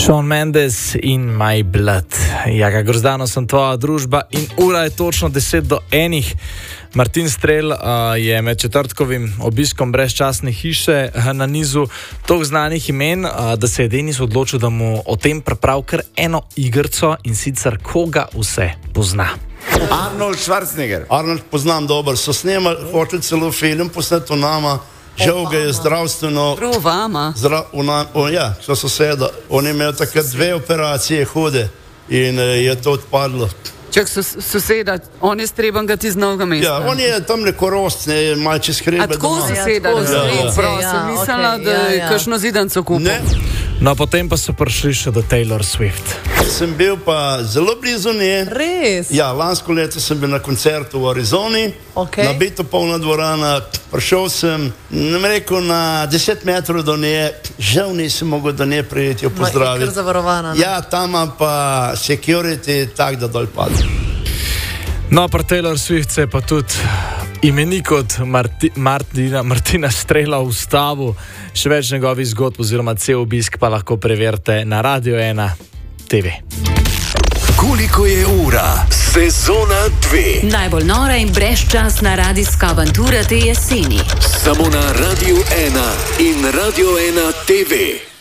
Shawn Mendes in My Blood. Jaka Grozdano sem tvoja družba in ura je točno 10:01. Martin Strel je med četrtkovim obiskom brezčasne hiše na nizu toliko znanih imen, da se je Denis odločil, da mu o tem pripravi kar eno igrco, in sicer koga vse pozna. Arnold Schwarzenegger. Arnold poznam dobro, so snemali, hoteli celo film posneti o nama, žal ga je zdravstveno... Prav vama? Ja, so soseda. On je imel takrat 2 operacije hude in je to odpadlo. Čak soseda, on je streban ga ti z novega mesta. Ja, on je tam neko rost, malo čez hrebe. A tako soseda, prosim, mislila, da je kakšno zidanco kupil. Ne. No, potem pa so prišli še do Taylor Swift. Sem bil pa zelo blizu nje. Res? Ja, lansko leto sem bil na koncertu v Arizoni, nabito polna dvorana, prišel sem, rekel, na 10 metrov do nje, žal nisem mogel do nje prijeti jo pozdraviti. Je kar zavarovana. Ja, tam pa security tak, da dol padem. No, pri Taylor Swift se je pa tudi imenik od Martina Strela ustavil. Še več njegovih zgodb oziroma cel obisk pa lahko preverite na Radio 1 TV. Koliko je ura? Sezona 2. Najbolj nora in brezčasna radijska avantura te jeseni. Samo na Radio 1 in Radio 1 TV.